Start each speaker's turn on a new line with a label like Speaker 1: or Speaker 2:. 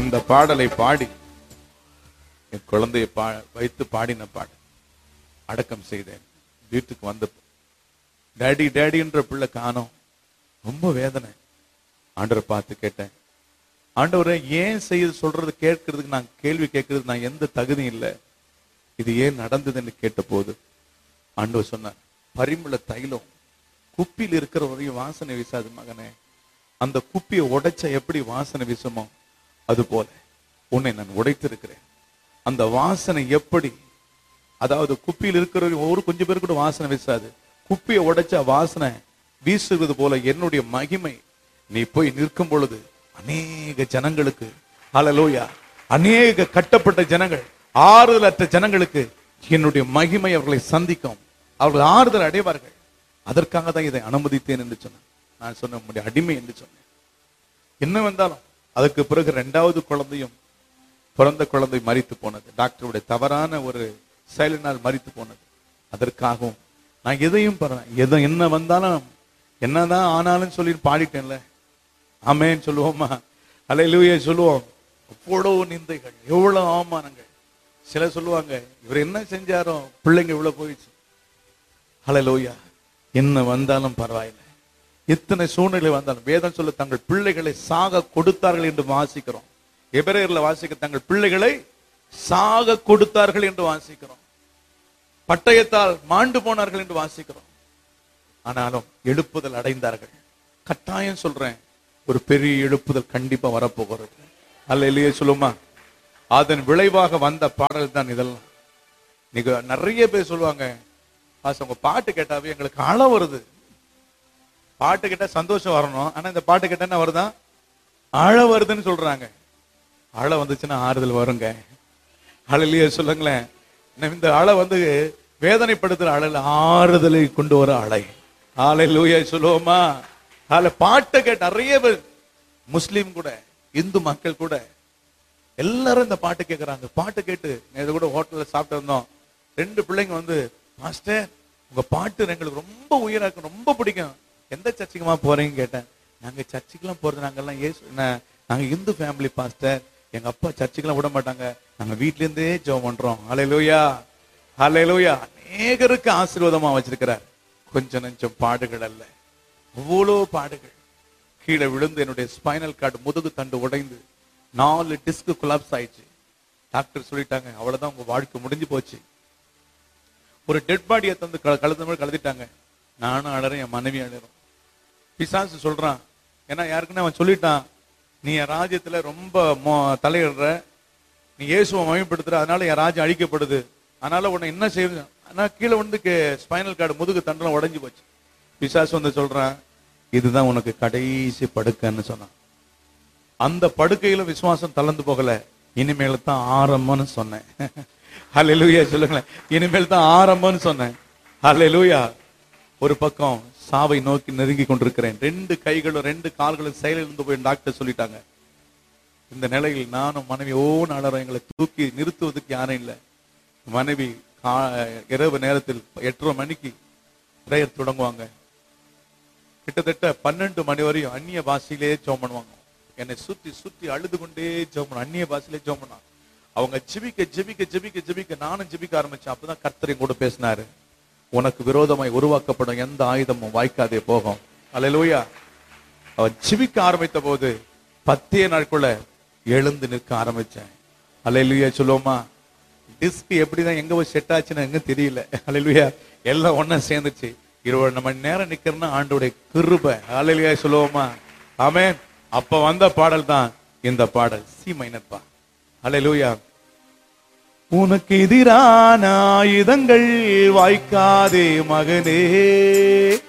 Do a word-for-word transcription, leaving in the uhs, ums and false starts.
Speaker 1: இந்த பாடலை பாடி என் குழந்தையை பா வைத்து பாடின பாடல் அடக்கம் செய்தேன். வீட்டுக்கு வந்த டேடி டேடின்ற பிள்ளை காணோம். ரொம்ப வேதனை. ஆண்டவரை பார்த்து கேட்டேன், ஆண்டவரை ஏன் செய்ய சொல்றது கேட்கறதுக்கு நான் கேள்வி கேட்கறது நான் எந்த தகுதி இல்லை, இது ஏன் நடந்ததுன்னு கேட்ட போது ஆண்டவர் சொன்னார், பரிமள தைலம் குப்பியில் இருக்கிற வரையும் வாசனை வீசாது மகனே, அந்த குப்பியை உடைச்ச எப்படி வாசனை வீசுமோ அது போல உன்னை நான் உடைத்திருக்கிறேன். அந்த வாசனை எப்படி, அதாவது குப்பியில் இருக்கிற ஒரு கொஞ்சம் பேர் கூட வாசனை வீசாது, குப்பியை உடைச்ச வாசனை வீசுவது போல என்னுடைய மகிமை நீ போய் நிற்கும் பொழுது அநேக ஜனங்களுக்கு, ஹல்லேலூயா, அநேக கட்டப்பட்ட ஜனங்கள், ஆறுதலற்ற ஜனங்களுக்கு என்னுடைய மகிமை அவர்களை சந்திக்கும், அவர்கள் ஆறுதல் அடைவார்கள். அதற்காக தான் இதை அனுமதித்தேன் என்று சொன்னேன். நான் சொன்ன உங்களுடைய அடிமை என்று சொன்னேன். என்ன வந்தாலும் அதுக்கு பிறகு இரண்டாவது குழந்தையும் பிறந்த குழந்தை மரித்து போனது. டாக்டருடைய தவறான ஒரு செயலினால் மரித்து போனது. அதற்காகவும் நான் எதையும் பரவாயில்ல, எதை என்ன வந்தாலும் என்னதான் ஆனாலும் சொல்லி பாடிட்டேன்ல, ஆமென் சொல்லுவோமா, அல்லேலூயா சொல்லுவோம். அவ்வளவு நிந்தைகள், எவ்வளவு அவமானங்கள். சிலர் சொல்லுவாங்க, இவர் என்ன செஞ்சாரோ பிள்ளைங்க இவ்வளவு போயிடுச்சு. அல்லேலூயா, என்ன வந்தாலும் பரவாயில்லை, எத்தனை சூழ்நிலை வந்தாலும் வேதம் சொல்ல தங்கள் பிள்ளைகளை சாக கொடுத்தார்கள் என்று வாசிக்கிறோம். எபிரேயர்ல வாசிக்க தங்கள் பிள்ளைகளை சாக கொடுத்தார்கள் என்று வாசிக்கிறோம். பட்டயத்தால் மாண்டு போனார்கள் என்று வாசிக்கிறோம். ஆனாலும் எழுப்புதல் அடைந்தார்கள். கட்டாயம் சொல்றேன், ஒரு பெரிய எழுப்புதல் கண்டிப்பா வரப்போகிறது. அல்லேலூயா சொல்லுமா. அதன் விளைவாக வந்த பாடல் தான் இதெல்லாம். நீங்க நிறைய பேர் சொல்லுவாங்க, உங்க பாட்டு கேட்டாவே எங்களுக்கு அழ வருது. பாட்டு கேட்டா சந்தோஷம் வரணும், ஆனா இந்த பாட்டு கேட்டா என்ன வருதான், அழ வருதுன்னு சொல்றாங்க. அழ வந்துச்சுன்னா ஆறுதல் வருங்க. அல்லேலூயா சொல்லுங்களேன். இந்த அழ வந்து வேதனைப்படுத்துற அழல் ஆறுதலை கொண்டு வர அலை. அல்லேலூயா சொல்லுவோமா. அதுல பாட்டை கேட்ட நிறைய பேர், முஸ்லீம் கூட இந்து மக்கள் கூட எல்லாரும் இந்த பாட்டு கேட்கறாங்க. பாட்டு கேட்டு இது கூட ஹோட்டல்ல சாப்பிட்டு இருந்தோம். ரெண்டு பிள்ளைங்க வந்து, மாஸ்டர் உங்க பாட்டு எங்களுக்கு ரொம்ப உயிரா இருக்கு, ரொம்ப பிடிக்கும், எந்த சர்ச்சுக்குமா போறீங்க கேட்டேன். நாங்க சர்ச்சுக்கெல்லாம் போறது நாங்கெல்லாம் ஏசு நாங்க இந்து ஃபேமிலி பாஸ்டர், எங்க அப்பா சர்ச்சுக்கெல்லாம் விட மாட்டாங்க, நாங்க வீட்ல இருந்தே ஜெபம் பண்றோம். அல்லேலூயா அல்லேலூயா. அநேகருக்கு ஆசீர்வாதமா வச்சிருக்கிறார். கொஞ்சம் நெஞ்சம் பாடுகள் அல்ல, அவ்வளோ பாடுகள். கீழே விழுந்து என்னுடைய ஸ்பைனல் கார்டு முதுகு தண்டு உடைந்து நாலு டிஸ்க் கொலாப்ஸ் ஆயிடுச்சு. டாக்டர் சொல்லிட்டாங்க, அவ்வளவுதான் உங்க வாழ்க்கை முடிஞ்சு போச்சு. ஒரு டெட் பாடியை தந்து கழுத மாதிரி கழுதிட்டாங்க. நானும் அழறேன், என் மனைவி அழறோம். பிசாசு சொல்றான், ஏன்னா யாருக்குன்னு அவன் சொல்லிட்டான், நீ என் ராஜ்யத்துல ரொம்ப தலையிடுற, நீ இயேசுவை மகிமைப்படுத்துற, அதனால என் ராஜ்யம் அழிக்கப்படுது, அதனால உன்னை என்ன செய்ய. ஆனா கீழே வந்து ஸ்பைனல் கார்டு முதுகு தண்டெல்லாம் உடைஞ்சு போச்சு. பிசாசு வந்து சொல்றான், இதுதான் உனக்கு கடைசி படுக்கைன்னு சொன்னான். அந்த படுக்கையில விசுவாசம் தளர்ந்து போகல, இனிமேல் தான் ஆரம்பம்னு சொன்னேன். அல்லேலூயா சொல்லுங்களேன். இனிமேல் தான் ஆரம்பம்னு சொன்னேன். அல்லேலூயா. ஒரு பக்கம் சாவை நோக்கி நெருங்கி கொண்டிருக்கிறேன். ரெண்டு கைகளும் ரெண்டு கால்களும் செயலிழந்து போய் டாக்டர் சொல்லிட்டாங்க. இந்த நிலையில் நானும் மனைவி ஓன் அலறோம். எங்களை தூக்கி நிறுத்துவதற்கு யாரும் இல்லை. மனைவி இரவு நேரத்தில் எட்டரை மணிக்கு பிரேயர் தொடங்குவாங்க. கிட்டத்தட்ட பன்னெண்டு மணி வரையும் அந்நிய பாஷையிலே ஜெபம் பண்ணுவாங்க. என்னை சுத்தி சுத்தி அழுது கொண்டே ஜெபம் பண்ணுவாங்க, அந்நிய பாஷையிலே ஜெபம் பண்ணுவாங்க. அவங்க ஜெபிக்க ஜெபிக்க ஜெபிக்க ஜெபிக்க நானும் ஜெபிக்க ஆரம்பிச்சேன். அப்பதான் கர்த்தர் என் கூட பேசினாரு, உனக்கு விரோதமாய் உருவாக்கப்படும் எந்த ஆயுதமும் வாய்க்காதே போகும். அல்லேலூயா. அவன் ஜெபிக்க ஆரம்பித்த போது பத்தே நாட்குள்ள எழுந்து நிற்க ஆரம்பிச்சேன். அல்லேலூயா சொல்லுவோமா. டிஸ்க் எப்படிதான் எங்க போய் செட் ஆச்சுன்னு எங்க தெரியல. அல்லேலூயா. எல்லாம் ஒன்னா சேர்ந்துச்சு. இருபது மணி நேரம் நிக்கிறேன்னா ஆண்டோடைய கிருபை. அல்லேலூயா சொல்லுவோமா. ஆமென். அப்ப வந்த பாடல் தான் இந்த பாடல், சி மைனர் பா. அல்லேலூயா. உனக்கு எதிரான ஆயுதங்கள் வாய்க்காதே மகனே,